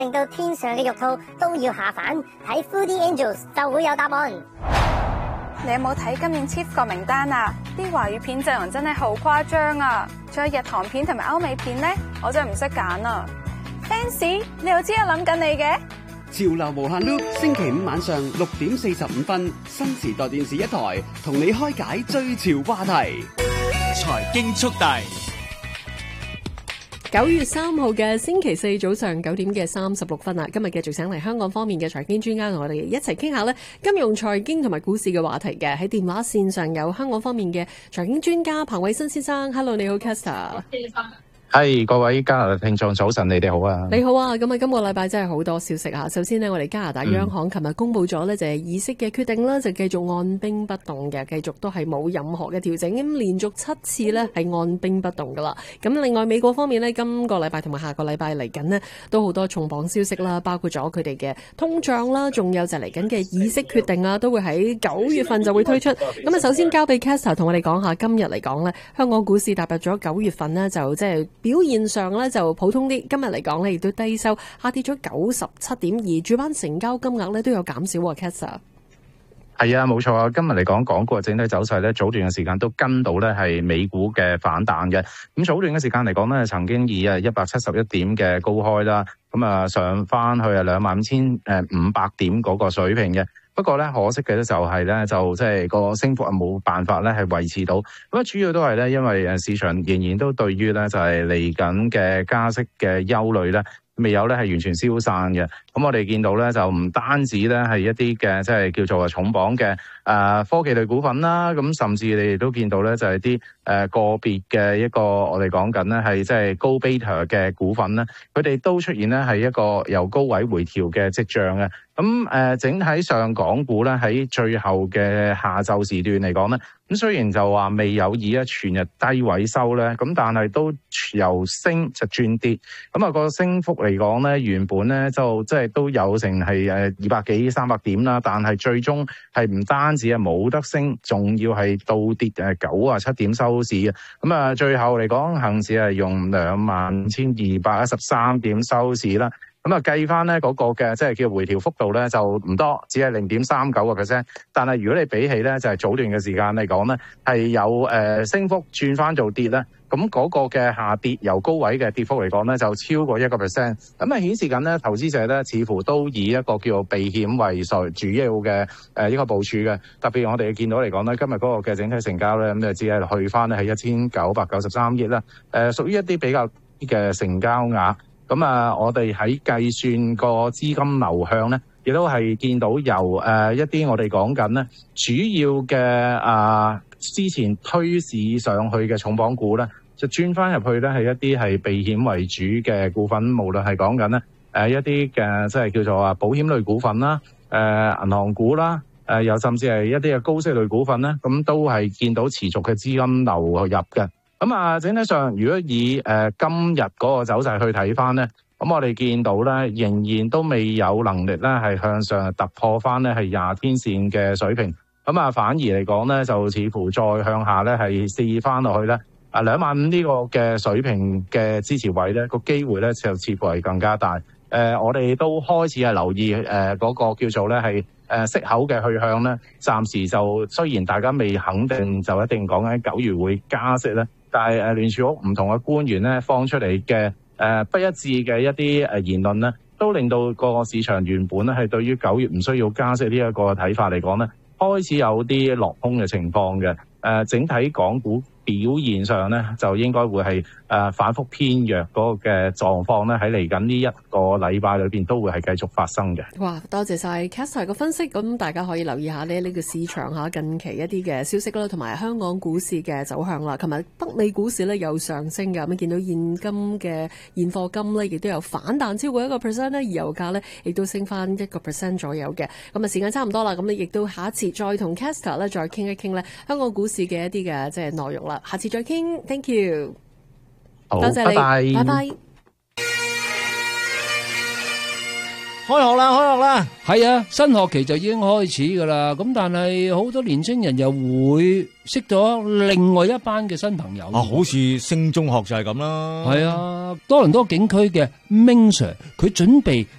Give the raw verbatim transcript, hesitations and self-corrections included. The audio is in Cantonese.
令到天上嘅肉兔都要下凡，睇 Foodie Angels 就會有答案。 你有冇睇今年 Chief 個名單啊？啲華語片陣容真係好誇張啊！仲有日韓片同埋歐美片呢，我真係唔識揀啊 ！Fans， 你又知我諗緊你嘅？ 潮流無限 loop， 星期五晚上六點四十五分，新時代電視一台同你開解最潮話題。 財經速遞。 九月三號嘅星期四早上九點嘅三十六分啦，今日繼續請嚟香港方面嘅財經專家同我哋一齊傾下呢金融財經同埋股市嘅話題嘅。喺電話線上有香港方面嘅財經專家彭偉新先生。 Hello， 你好 Castor。 係、hey, 各位加拿大聽眾早晨，你哋好啊！ 你好啊！咁啊，今個禮拜真係好多消息啊！首先呢，我哋加拿大央行琴日公布咗呢，就係議息嘅決定啦，就繼續按兵不動嘅，繼續都係冇任何嘅調整，咁連續七次呢係按兵不動噶啦。咁另外美國方面呢，今個禮拜同埋下個禮拜嚟緊呢，都好多重磅消息啦，包括咗佢哋嘅通脹啦，仲有就嚟緊嘅議息決定啊，都會喺九月份就會推出。咁啊，首先交俾 Castor 同我哋講下，今日嚟講呢，香港股市踏入咗九月份呢，就即係表現上咧就普通啲，今日嚟講咧亦都低收，下跌咗九十七點二，主板成交金額咧都有減少喎 Castor。 係啊，冇錯啊！今日嚟講，港股嘅整體走勢咧，早段嘅時間都跟到咧係美股嘅反彈嘅。咁早段嘅時間嚟講咧，曾經以啊一百七十一點嘅高開啦，咁啊上翻去啊兩萬五千誒五百點嗰個水平嘅。不過咧，可惜嘅咧就係咧，就即係個升幅啊冇辦法咧係維持到。咁啊，主要都係咧，因為誒市場仍然都對於咧就係嚟緊嘅加息嘅憂慮咧，未有咧係完全消散嘅。咁我哋見到咧就唔單止咧係一啲嘅即係叫做重磅嘅誒科技類股份啦，咁甚至你哋都見到咧就係啲誒個別嘅一個我哋講緊咧係即係高 beta 嘅股份咧，佢哋都出現咧係一個由高位回調嘅跡象嘅。咁誒、呃、整體上港股咧喺最後嘅下晝時段嚟講咧，咁雖然就話未有以一全日低位收咧，咁但係都由升就轉跌。咁啊個升幅嚟講咧，原本咧就即係都有成係誒二百幾三百點啦，但係最終係唔單止係冇得升，仲要係倒跌誒九啊七點收市嘅。咁啊最後嚟講，恒指係用兩萬五千二百一十三點收市啦。咁啊，計翻咧嗰個嘅即係叫回調幅度咧就唔多，只係零點三九個 percent。但係如果你比起咧就係早段嘅時間嚟講咧，係有誒升幅轉翻做跌咧，咁嗰個嘅下跌由高位嘅跌幅嚟講咧就超過一個 percent。咁啊顯示緊咧投資者咧似乎都以一個叫避險為主要嘅誒一個部署嘅。特別我哋見到嚟講咧，今日嗰個嘅整體成交咧咁就只係去翻咧係一千九百九十三億啦。誒屬於一啲比較嘅成交額。咁啊，我哋喺計算個資金流向咧，亦都係見到由誒、呃、一啲我哋講緊咧主要嘅啊、呃、之前推市上去嘅重磅股咧，就轉翻入去咧係一啲係避險為主嘅股份，無論係講緊咧誒一啲嘅即係叫做話保險類股份啦、誒、呃、銀行股啦、誒、呃、又甚至係一啲嘅高息類股份咧，咁都係見到持續嘅資金流入嘅。咁啊，整體上如果以誒、呃、今日嗰個走勢去睇翻咧，咁我哋見到咧仍然都未有能力咧係向上突破翻咧係廿天線嘅水平。咁啊，反而嚟講咧就似乎再向下咧係試翻落去咧啊兩萬五呢個嘅水平嘅支持位咧個機會咧就似乎係更加大。誒、呃，我哋都開始係留意誒嗰、呃那個叫做咧係誒息口嘅去向咧，暫時就雖然大家未肯定就一定講緊九月會加息咧。但係誒聯儲局唔同嘅官員咧放出嚟嘅誒不一致嘅一啲誒言論咧，都令到個市場原本咧係對於九月唔需要加息呢一個睇法嚟講咧，開始有啲落空嘅情況嘅。誒整體港股表現上咧，就應該會係誒反覆偏弱嗰個嘅狀況咧，喺嚟緊呢一個禮拜裏邊都會係繼續發生嘅。 哇！多謝晒 Castor 嘅分析，咁大家可以留意下呢呢個市場下近期一啲嘅消息啦，同埋香港股市嘅走向啦。琴日北美股市咧有上升嘅，咁見到現金嘅現貨金咧亦都有反彈超過一個 percent 咧，而油價咧亦都升翻一個 percent 左右嘅。咁啊時間差唔多啦，咁你亦都下一次再同 Castor 咧再傾一傾咧香港股市嘅一啲嘅即係內容啦。下次再傾 ，thank you， 好， 多謝你， 拜拜。 拜拜。 開學啦，開學啦！ 係啊，新學期就已經開始噶啦。咁但係好多年青人又會識咗另外一班嘅新朋友。 啊，好似升中學就係咁啦。 係啊，多倫多警區嘅 Ming Sir，佢準備